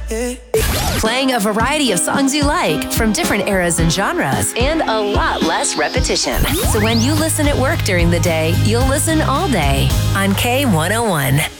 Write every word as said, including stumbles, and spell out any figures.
yeah. Playing a variety of songs you like from different eras and genres, and a lot less repetition. So when you listen at work during the day, you'll listen all day on K one oh one.